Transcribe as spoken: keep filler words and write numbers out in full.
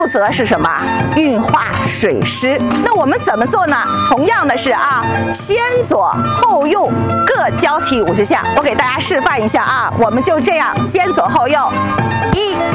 负责是什么？运化水湿。那我们怎么做呢？同样的是啊，先左后右各交替五十下。我给大家示范一下啊，我们就这样先左后右，一。